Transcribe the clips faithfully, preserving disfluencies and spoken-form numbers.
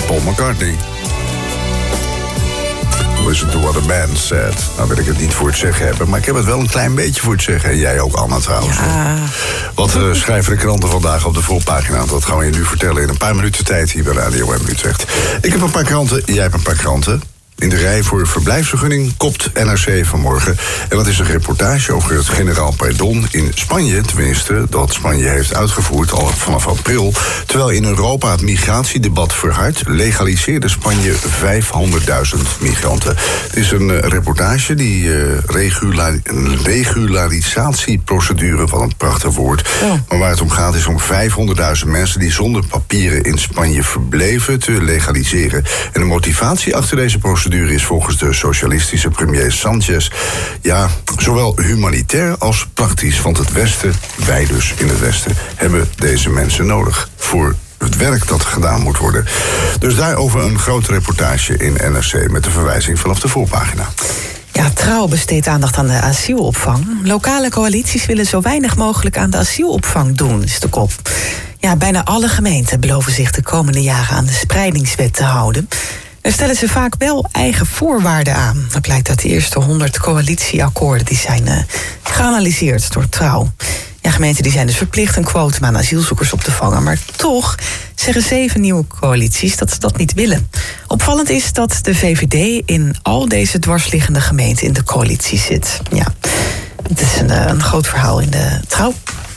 Paul McCartney. Listen to what a man said. Nou wil ik het niet voor het zeggen hebben, maar ik heb het wel een klein beetje voor het zeggen. En jij ook, Anna, trouwens. Ja. Wat uh, schrijven de kranten vandaag op de voorpagina? Dat gaan we je nu vertellen in een paar minuten tijd hier bij Radio M Utrecht. Ik heb een paar kranten, jij hebt een paar kranten. In de rij voor verblijfsvergunning kopt N R C vanmorgen. En dat is een reportage over het generaal pardon in Spanje. Tenminste, dat Spanje heeft uitgevoerd al vanaf april. Terwijl in Europa het migratiedebat verhardt, legaliseerde Spanje vijfhonderdduizend migranten. Het is een uh, reportage die uh, regula- een regularisatieprocedure, wat een prachtig woord. Oh. Maar waar het om gaat is om vijfhonderdduizend mensen die zonder papieren in Spanje verbleven te legaliseren. En de motivatie achter deze procedure is volgens de socialistische premier Sanchez, ja, zowel humanitair als praktisch. Want het Westen, wij dus in het Westen, hebben deze mensen nodig voor het werk dat gedaan moet worden. Dus daarover een grote reportage in N R C met de verwijzing vanaf de voorpagina. Ja, Trouw besteedt aandacht aan de asielopvang. Lokale coalities willen zo weinig mogelijk aan de asielopvang doen, is de kop. Ja, bijna alle gemeenten beloven zich de komende jaren aan de spreidingswet te houden. Daar stellen ze vaak wel eigen voorwaarden aan. Dat blijkt uit de eerste honderd coalitieakkoorden die zijn uh, geanalyseerd door Trouw. Ja, gemeenten die zijn dus verplicht een quotum aan asielzoekers op te vangen. Maar toch zeggen zeven nieuwe coalities dat ze dat niet willen. Opvallend is dat de V V D in al deze dwarsliggende gemeenten in de coalitie zit. Ja, het is een, een groot verhaal in de Trouw.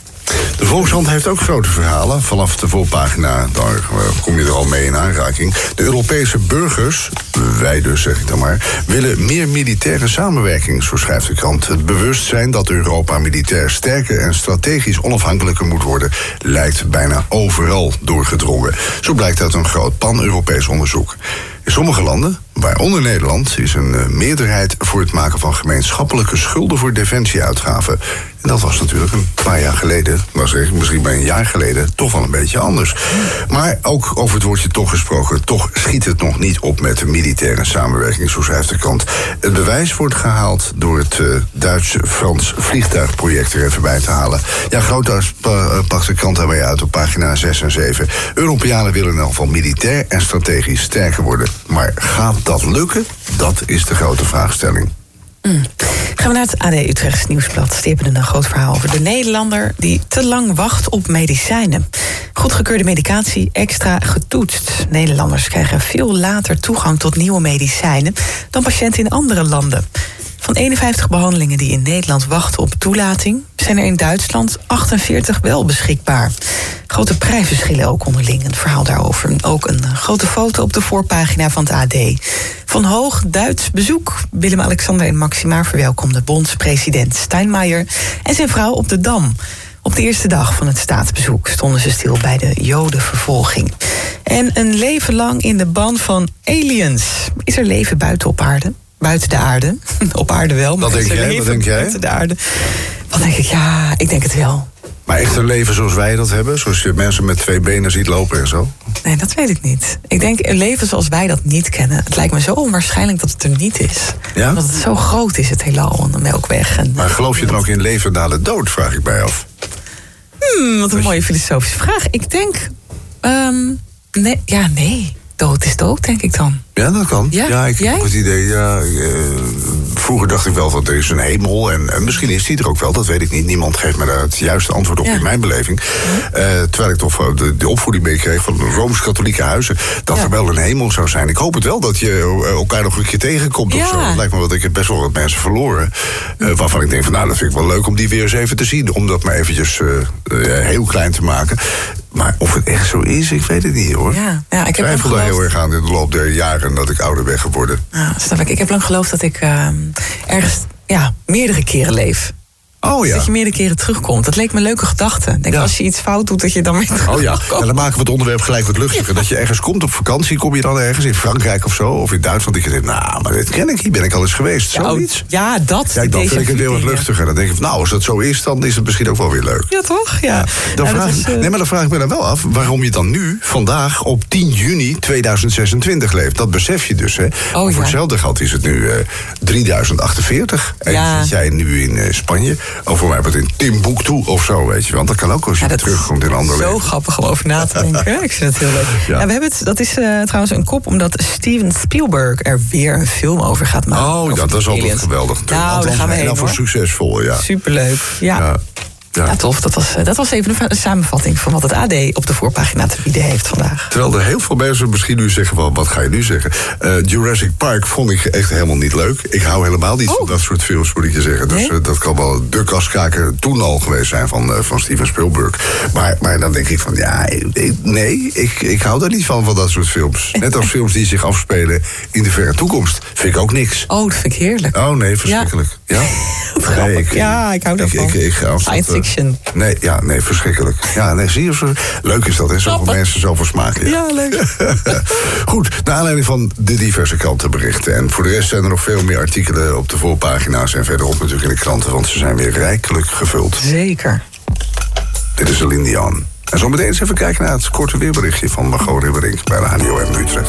De Volkshand heeft ook grote verhalen. Vanaf de voorpagina, daar kom je er al mee in aanraking. De Europese burgers, wij dus zeg ik dan maar, willen meer militaire samenwerking, zo schrijft de krant. Het bewustzijn dat Europa militair sterker en strategisch onafhankelijker moet worden, lijkt bijna overal doorgedrongen. Zo blijkt uit een groot pan-Europees onderzoek. In sommige landen, waaronder Nederland, is een uh, meerderheid voor het maken van gemeenschappelijke schulden voor defensieuitgaven. En dat was natuurlijk een paar jaar geleden, maar zeg, misschien bij een jaar geleden, toch wel een beetje anders. Maar ook over het woordje toch gesproken, toch schiet het nog niet op met de militaire samenwerking, zo schrijft de krant. Het bewijs wordt gehaald door het uh, Duits-Frans vliegtuigproject er even bij te halen. Ja, groothuis uh, pakt de krant daarmee uit op pagina zes en zeven. Europeanen willen in elk geval militair en strategisch sterker worden. Maar gaat dat lukken? Dat is de grote vraagstelling. Mm. Gaan we naar het A D Utrechts Nieuwsblad. Die hebben een groot verhaal over de Nederlander die te lang wacht op medicijnen. Goedgekeurde medicatie extra getoetst. Nederlanders krijgen veel later toegang tot nieuwe medicijnen dan patiënten in andere landen. Van eenenvijftig behandelingen die in Nederland wachten op toelating, zijn er in Duitsland achtenveertig wel beschikbaar. Grote prijsverschillen ook onderling. Een verhaal daarover. Ook een grote foto op de voorpagina van het A D. Van hoog Duits bezoek. Willem-Alexander en Maxima verwelkomden bondspresident Steinmeier en zijn vrouw op de Dam. Op de eerste dag van het staatsbezoek stonden ze stil bij de Jodenvervolging. En een leven lang in de ban van aliens. Is er leven buiten op aarde? Buiten de aarde. Op aarde wel, maar wat denk jij? Wat denk jij? Buiten de aarde. Wat denk ik? Ja, ik denk het wel. Maar echt een leven zoals wij dat hebben? Zoals je mensen met twee benen ziet lopen en zo? Nee, dat weet ik niet. Ik denk een leven zoals wij dat niet kennen. Het lijkt me zo onwaarschijnlijk dat het er niet is. Ja? Omdat het zo groot is, het heelal en de Melkweg. En maar geloof je dan ook in leven na de dood, vraag ik mij af. Hmm, wat een mooie filosofische vraag. Ik denk... Um, nee, ja, nee. Dood is dood, denk ik dan. Ja, dat kan. Ja, ja ik jij? heb het idee, ja, uh, vroeger dacht ik wel dat er is een hemel. En, en misschien is die er ook wel, dat weet ik niet. Niemand geeft me daar het juiste antwoord op ja. in mijn beleving. Uh, terwijl ik toch de, de opvoeding meekreeg van de Rooms-Katholieke huizen, dat ja. er wel een hemel zou zijn. Ik hoop het wel dat je elkaar nog een keer tegenkomt ja. of zo. Dat lijkt me wel, ik heb best wel wat mensen verloren. Uh, waarvan ik denk van, nou, dat vind ik wel leuk om die weer eens even te zien. Om dat maar eventjes uh, uh, heel klein te maken. Maar of het echt zo is, ik weet het niet, hoor. Ja, ja, ik heb twijfel daar heel erg aan in de loop der jaren dat ik ouder ben geworden. Ja, snap ik. Ik heb lang geloofd dat ik uh, ergens ja, meerdere keren leef. Oh ja. Dus dat je meerdere keren terugkomt. Dat leek me een leuke gedachte. Ik denk, ja. als je iets fout doet, dat je dan weer terugkomt. Oh ja, en dan maken we het onderwerp gelijk wat luchtiger. Ja. Dat je ergens komt op vakantie, kom je dan ergens in Frankrijk of zo, of in Duitsland. Dat je denkt, nou, maar dit ken ik, hier ben ik al eens geweest. Ja, Zoiets. Ja, dat. Ja, dan vind ik het heel wat luchtiger. Dan denk ik, nou, als dat zo is, dan is het misschien ook wel weer leuk. Ja, toch? Ja. Ja. Dan ja, vraag, is, uh... Nee, maar dan vraag ik me dan wel af waarom je dan nu, vandaag, op tien juni tweeduizend zesentwintig leeft. Dat besef je dus, hè. Oh, voor ja. hetzelfde geld is het nu uh, drieduizend achtenveertig. En ja. zit jij nu in uh, Spanje. over mij wat in Timbuktu of zo, weet je. Want dat kan ook als je ja, terugkomt in een ander leven. Zo grappig om over na te denken. Ik vind het heel leuk. Ja. Ja, we hebben het, dat is uh, trouwens een kop omdat Steven Spielberg er weer een film over gaat maken. Oh, ja, dat is altijd aliens. Geweldig natuurlijk. Nou, daar gaan we heen, en voor succesvol, ja. Superleuk, ja. ja. Ja. ja, tof. Dat was, dat was even een samenvatting van wat het A D op de voorpagina te bieden heeft vandaag. Terwijl er heel veel mensen misschien nu zeggen, wel, wat ga je nu zeggen? Uh, Jurassic Park vond ik echt helemaal niet leuk. Ik hou helemaal niet oh. van dat soort films, moet ik je zeggen. Dus nee? uh, dat kan wel de kaskaker toen al geweest zijn van, uh, van Steven Spielberg. Maar, maar dan denk ik van, ja, ik, nee, ik, ik hou daar niet van, van dat soort films. Net als films die zich afspelen in de verre toekomst. Vind ik ook niks. Oh, dat vind ik heerlijk. Oh nee, verschrikkelijk. Ja? Ja? Nee, ik, ja, ik hou daarvan. Ik, ik, ik, als Science dat, fiction. Uh, nee, ja, nee, verschrikkelijk. Ja, nee, zie je, zo, leuk is dat, hè? Zoveel Grappig. mensen, zoveel smaken. Ja, ja leuk. Goed, naar aanleiding van de diverse krantenberichten. En voor de rest zijn er nog veel meer artikelen op de voorpagina's en verderop natuurlijk in de kranten, want ze zijn weer rijkelijk gevuld. Zeker. Dit is Celine Dion. En zometeen eens even kijken naar het korte weerberichtje van Margot Ribberink bij de H D O M Utrecht.